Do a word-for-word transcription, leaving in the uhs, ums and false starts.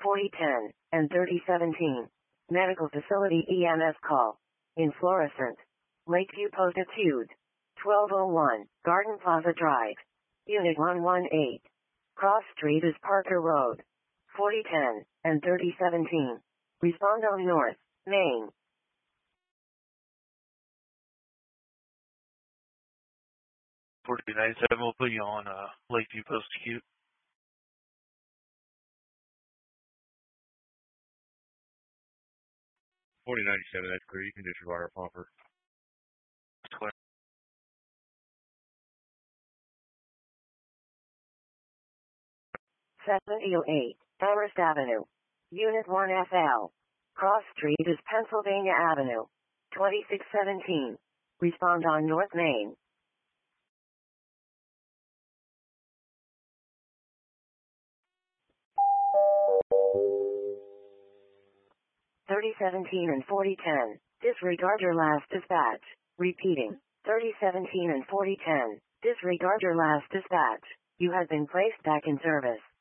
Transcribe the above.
forty ten, and thirty seventeen. Medical facility E M S call. In Florissant. Lakeview Post-Acute. twelve oh one, Garden Plaza Drive. Unit one one eight. Cross Street is Parker Road. forty ten, and thirty seventeen. Respond on North, Main. forty ninety-seven, we'll put you on uh, Lakeview Post-Acute. forty ninety-seven, that's clear. You can disregard our pumper. That's clear. seven oh eight, Amherst Avenue. Unit one F L. Cross Street is Pennsylvania Avenue. twenty-six seventeen. Respond on North Main. thirty seventeen and forty ten. Disregard your last dispatch. Repeating. thirty seventeen and forty ten. Disregard your last dispatch. You have been placed back in service.